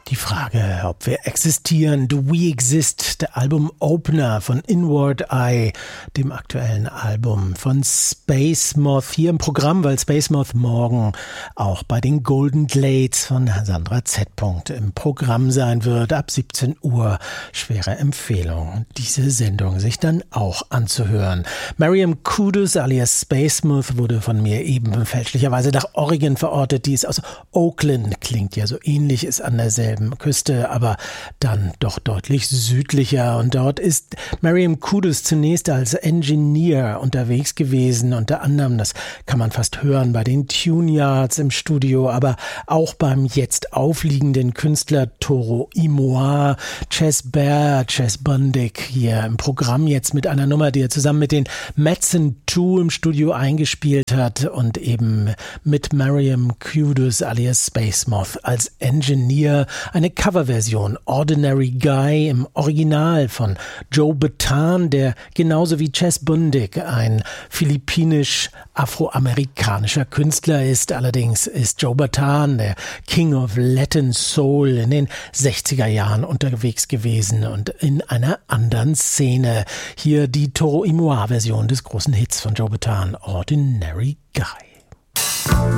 Die Frage, ob wir existieren, Do We Exist, der Album-Opener von Inward Eye, dem aktuellen Album von Space Moth, hier im Programm, weil Space Moth morgen auch bei den Golden Glades von Sandra Z. im Programm sein wird, ab 17 Uhr. Schwere Empfehlung, diese Sendung sich dann auch anzuhören. Miriam Kudus alias Space Moth wurde von mir eben fälschlicherweise nach Oregon verortet. Die ist aus Oakland, klingt ja so ähnlich, ist an derselben Küste, aber dann doch deutlich südlicher. Und dort ist Miriam Kudus zunächst als Engineer unterwegs gewesen, unter anderem, das kann man fast hören, bei den Tune Yards im Studio, aber auch beim jetzt aufliegenden Künstler Toro y Moi, Chess Bear, Chess Bundick hier im Programm jetzt mit einer Nummer, die er zusammen mit den Madsen 2 im Studio eingespielt hat und eben mit Miriam Kudus alias Space Moth als Engineer eine Coverversion Ordinary Guy im Original von Joe Bataan, der genauso wie Chess Bundick ein philippinisch-afroamerikanischer Künstler ist. Allerdings ist Joe Bataan, der King of Latin Soul, in den 60er Jahren unterwegs gewesen und in einer anderen Szene. Hier die Toro y Moi Version des großen Hits von Joe Bataan, Ordinary Guy.